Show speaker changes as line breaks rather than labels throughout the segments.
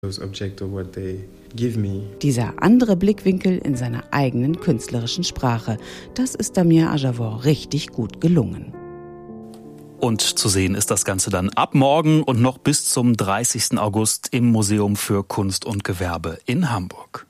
Dieser andere Blickwinkel in seiner eigenen künstlerischen Sprache, das ist Damir Ajavor richtig gut gelungen.
Und zu sehen ist das Ganze dann ab morgen und noch bis zum 30. August im Museum für Kunst und Gewerbe in Hamburg.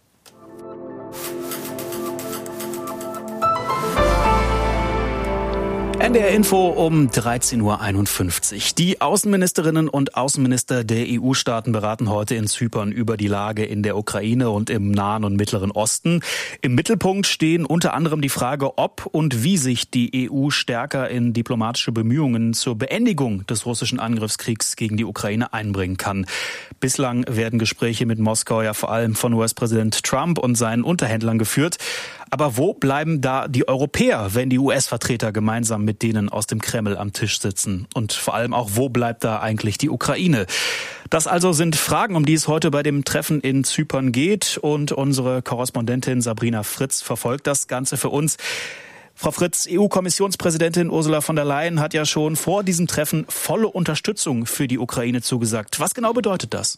NDR Info um 13.51 Uhr. Die Außenministerinnen und Außenminister der EU-Staaten beraten heute in Zypern über die Lage in der Ukraine und im Nahen und Mittleren Osten. Im Mittelpunkt stehen unter anderem die Frage, ob und wie sich die EU stärker in diplomatische Bemühungen zur Beendigung des russischen Angriffskriegs gegen die Ukraine einbringen kann. Bislang werden Gespräche mit Moskau ja vor allem von US-Präsident Trump und seinen Unterhändlern geführt. Aber wo bleiben da die Europäer, wenn die US-Vertreter gemeinsam mit denen aus dem Kreml am Tisch sitzen? Und vor allem auch, wo bleibt da eigentlich die Ukraine? Das also sind Fragen, um die es heute bei dem Treffen in Zypern geht. Und unsere Korrespondentin Sabrina Fritz verfolgt das Ganze für uns. Frau Fritz, EU-Kommissionspräsidentin Ursula von der Leyen hat ja schon vor diesem Treffen volle Unterstützung für die Ukraine zugesagt. Was genau bedeutet das?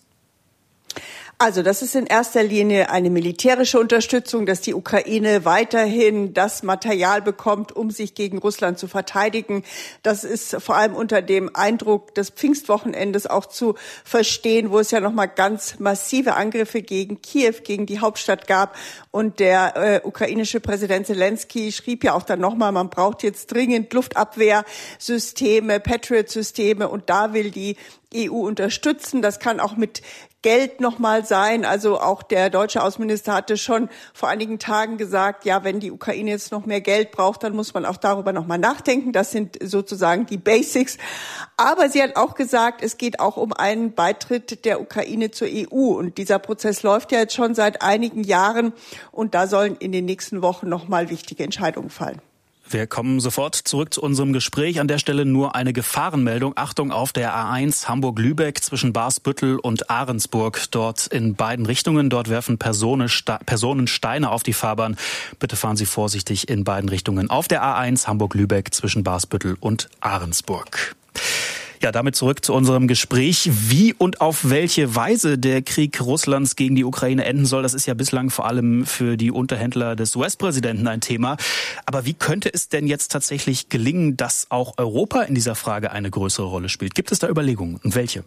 Also das ist in erster Linie eine militärische Unterstützung, dass die Ukraine weiterhin das Material bekommt, um sich gegen Russland zu verteidigen. Das ist vor allem unter dem Eindruck des Pfingstwochenendes auch zu verstehen, wo es ja nochmal ganz massive Angriffe gegen Kiew, gegen die Hauptstadt gab. Und der ukrainische Präsident Zelensky schrieb ja auch dann nochmal, man braucht jetzt dringend Luftabwehrsysteme, Patriot-Systeme, und da will die EU unterstützen. Das kann auch mit Geld nochmal sein. Also auch der deutsche Außenminister hatte schon vor einigen Tagen gesagt, ja, wenn die Ukraine jetzt noch mehr Geld braucht, dann muss man auch darüber nochmal nachdenken. Das sind sozusagen die Basics. Aber sie hat auch gesagt, es geht auch um einen Beitritt der Ukraine zur EU. Und dieser Prozess läuft ja jetzt schon seit einigen Jahren. Und da sollen in den nächsten Wochen nochmal wichtige Entscheidungen fallen.
Wir kommen sofort zurück zu unserem Gespräch. An der Stelle nur eine Gefahrenmeldung. Achtung auf der A1 Hamburg-Lübeck zwischen Barsbüttel und Ahrensburg. Dort in beiden Richtungen. Dort werfen Personen Steine auf die Fahrbahn. Bitte fahren Sie vorsichtig in beiden Richtungen. Auf der A1 Hamburg-Lübeck zwischen Barsbüttel und Ahrensburg. Ja, damit zurück zu unserem Gespräch. Wie und auf welche Weise der Krieg Russlands gegen die Ukraine enden soll, das ist ja bislang vor allem für die Unterhändler des US-Präsidenten ein Thema. Aber wie könnte es denn jetzt tatsächlich gelingen, dass auch Europa in dieser Frage eine größere Rolle spielt? Gibt es da Überlegungen und welche?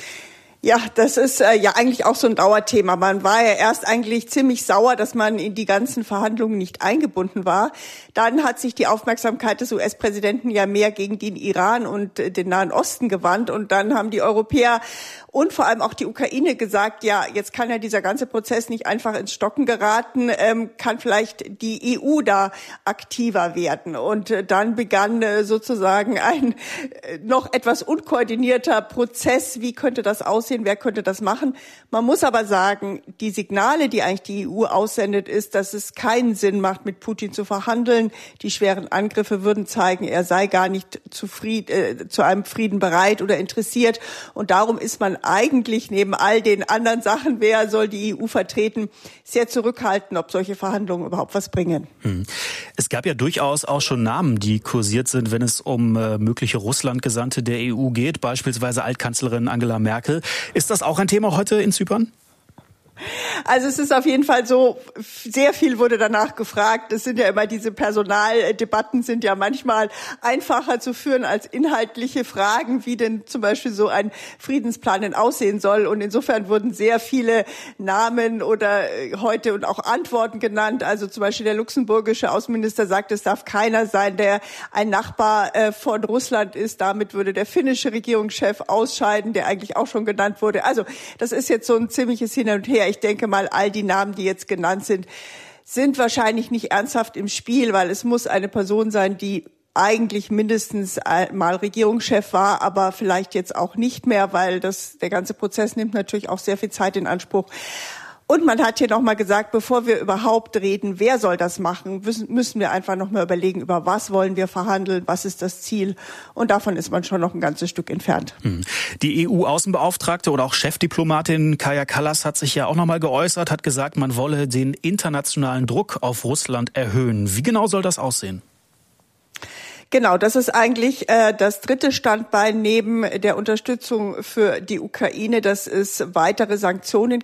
Ja, das ist ja eigentlich auch so ein Dauerthema. Man war ja erst eigentlich ziemlich sauer, dass man in die ganzen Verhandlungen nicht eingebunden war. Dann hat sich die Aufmerksamkeit des US-Präsidenten ja mehr gegen den Iran und den Nahen Osten gewandt. Und dann haben die Europäer und vor allem auch die Ukraine gesagt, ja, jetzt kann ja dieser ganze Prozess nicht einfach ins Stocken geraten, kann vielleicht die EU da aktiver werden. Und dann begann sozusagen ein noch etwas unkoordinierter Prozess. Wie könnte das aussehen? Wer könnte das machen? Man muss aber sagen, die Signale, die eigentlich die EU aussendet, ist, dass es keinen Sinn macht, mit Putin zu verhandeln. Die schweren Angriffe würden zeigen, er sei gar nicht zu einem Frieden bereit oder interessiert. Und darum ist man eigentlich neben all den anderen Sachen, wer soll die EU vertreten, sehr zurückhaltend, ob solche Verhandlungen überhaupt was bringen.
Es gab ja durchaus auch schon Namen, die kursiert sind, wenn es um mögliche Russland-Gesandte der EU geht, beispielsweise Altkanzlerin Angela Merkel. Ist das auch ein Thema heute in Zypern?
Also es ist auf jeden Fall so, sehr viel wurde danach gefragt. Es sind ja immer diese Personaldebatten sind ja manchmal einfacher zu führen als inhaltliche Fragen, wie denn zum Beispiel so ein Friedensplan denn aussehen soll. Und insofern wurden sehr viele Namen oder heute und auch Antworten genannt. Also zum Beispiel der luxemburgische Außenminister sagt, es darf keiner sein, der ein Nachbar von Russland ist. Damit würde der finnische Regierungschef ausscheiden, der eigentlich auch schon genannt wurde. Also das ist jetzt so ein ziemliches Hin und Her. Ich denke mal, all die Namen, die jetzt genannt sind wahrscheinlich nicht ernsthaft im Spiel, weil es muss eine Person sein, die eigentlich mindestens mal Regierungschef war, aber vielleicht jetzt auch nicht mehr, weil der ganze Prozess nimmt natürlich auch sehr viel Zeit in Anspruch. Und man hat hier nochmal gesagt, bevor wir überhaupt reden, wer soll das machen, müssen wir einfach nochmal überlegen, über was wollen wir verhandeln, was ist das Ziel. Und davon ist man schon noch ein ganzes Stück entfernt.
Die EU-Außenbeauftragte oder auch Chefdiplomatin Kaja Kallas hat sich ja auch nochmal geäußert, hat gesagt, man wolle den internationalen Druck auf Russland erhöhen. Wie genau soll das aussehen?
Genau, das ist eigentlich das dritte Standbein neben der Unterstützung für die Ukraine, dass es weitere Sanktionen